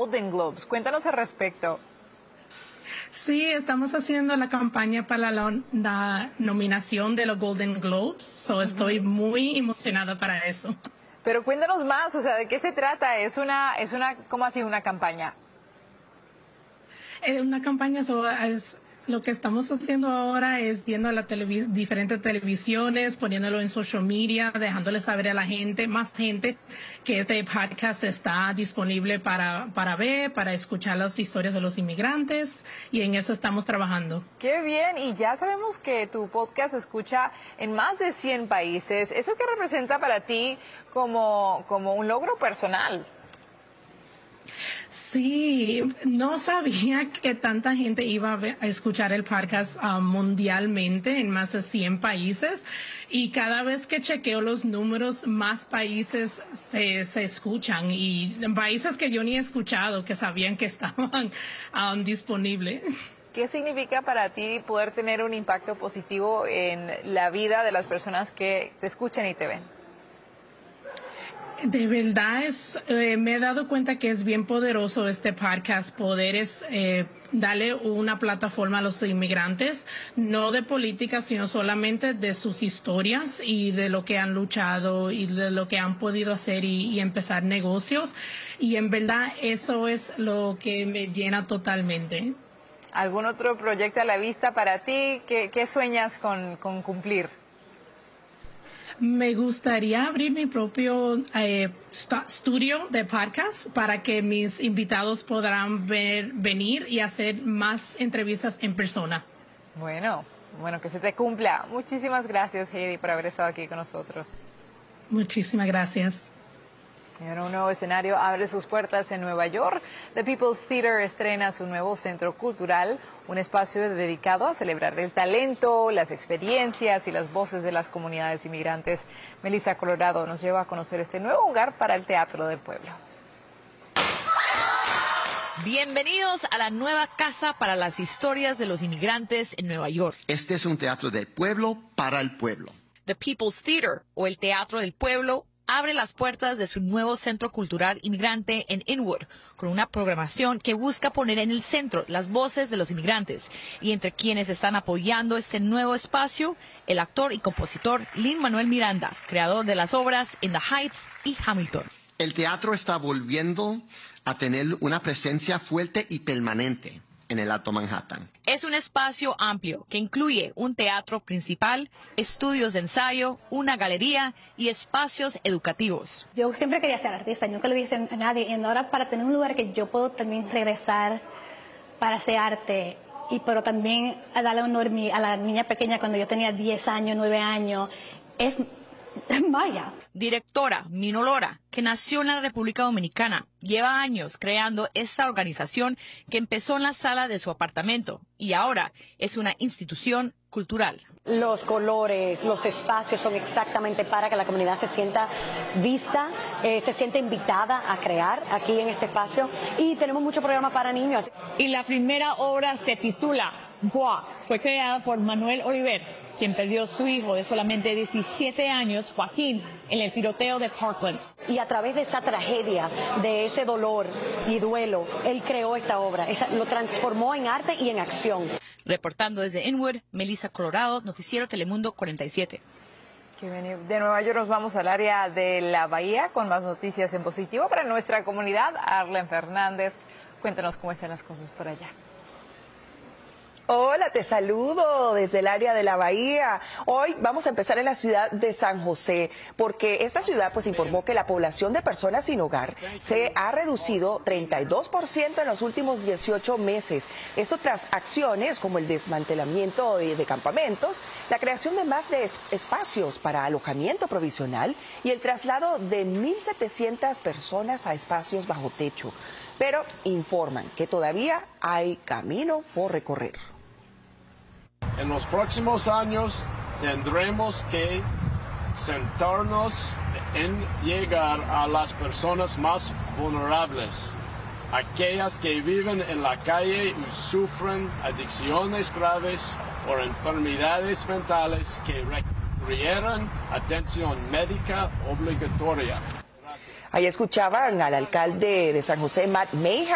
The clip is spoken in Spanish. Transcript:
Golden Globes. Cuéntanos al respecto. Sí, estamos haciendo la campaña para la nominación de los Golden Globes, estoy muy emocionada para eso. Pero cuéntanos más, o sea, ¿de qué se trata? ¿Cómo así una campaña? Una campaña lo que estamos haciendo ahora es yendo a las diferentes televisiones, poniéndolo en social media, dejándole saber a la gente, más gente, que este podcast está disponible para ver, para escuchar las historias de los inmigrantes, y en eso estamos trabajando. ¡Qué bien! Y ya sabemos que tu podcast se escucha en más de 100 países. ¿Eso qué representa para ti como un logro personal? Sí, no sabía que tanta gente iba a escuchar el podcast mundialmente en más de 100 países, y cada vez que chequeo los números, más países se escuchan, y países que yo ni he escuchado, que sabían que estaban disponibles. ¿Qué significa para ti poder tener un impacto positivo en la vida de las personas que te escuchan y te ven? De verdad me he dado cuenta que es bien poderoso este podcast, poder darle una plataforma a los inmigrantes, no de política, sino solamente de sus historias y de lo que han luchado y de lo que han podido hacer y empezar negocios. Y en verdad eso es lo que me llena totalmente. ¿Algún otro proyecto a la vista para ti? ¿Qué sueñas con cumplir? Me gustaría abrir mi propio estudio de podcast para que mis invitados podrán venir y hacer más entrevistas en persona. Bueno, que se te cumpla. Muchísimas gracias, Heidi, por haber estado aquí con nosotros. Muchísimas gracias. Y ahora un nuevo escenario abre sus puertas en Nueva York. The People's Theater estrena su nuevo centro cultural, un espacio dedicado a celebrar el talento, las experiencias y las voces de las comunidades inmigrantes. Melissa Colorado nos lleva a conocer este nuevo hogar para el Teatro del Pueblo. Bienvenidos a la nueva casa para las historias de los inmigrantes en Nueva York. Este es un teatro del pueblo para el pueblo. The People's Theater, o el Teatro del Pueblo, abre las puertas de su nuevo centro cultural inmigrante en Inwood, con una programación que busca poner en el centro las voces de los inmigrantes. Y entre quienes están apoyando este nuevo espacio, el actor y compositor Lin-Manuel Miranda, creador de las obras In the Heights y Hamilton. El teatro está volviendo a tener una presencia fuerte y permanente en el Alto Manhattan. Es un espacio amplio que incluye un teatro principal, estudios de ensayo, una galería y espacios educativos. Yo siempre quería ser artista, nunca lo dije a nadie, y ahora para tener un lugar que yo puedo también regresar para hacer arte, pero también a darle honor a la niña pequeña cuando yo tenía 10 años, 9 años, es Maya. Directora Minno Lora, que nació en la República Dominicana, lleva años creando esta organización que empezó en la sala de su apartamento y ahora es una institución cultural. Los colores, los espacios son exactamente para que la comunidad se sienta vista, se sienta invitada a crear aquí en este espacio, y tenemos muchos programas para niños. Y la primera obra se titula Boa. Fue creada por Manuel Oliver, quien perdió a su hijo de solamente 17 años, Joaquín, en el tiroteo de Parkland. Y a través de esa tragedia, de ese dolor y duelo, él creó esta obra, lo transformó en arte y en acción. Reportando desde Inwood, Melissa Colorado, Noticiero Telemundo 47. De Nueva York nos vamos al área de la Bahía con más noticias en positivo para nuestra comunidad. Arlen Fernández, cuéntanos cómo están las cosas por allá. Hola, te saludo desde el área de la Bahía. Hoy vamos a empezar en la ciudad de San José, porque esta ciudad pues informó que la población de personas sin hogar se ha reducido 32% en los últimos 18 meses. Esto tras acciones como el desmantelamiento de campamentos, la creación de más de espacios para alojamiento provisional y el traslado de 1.700 personas a espacios bajo techo. Pero informan que todavía hay camino por recorrer. En los próximos años tendremos que centrarnos en llegar a las personas más vulnerables, aquellas que viven en la calle y sufren adicciones graves o enfermedades mentales que requieren atención médica obligatoria. Ahí escuchaban al alcalde de San José, Matt Mayhem.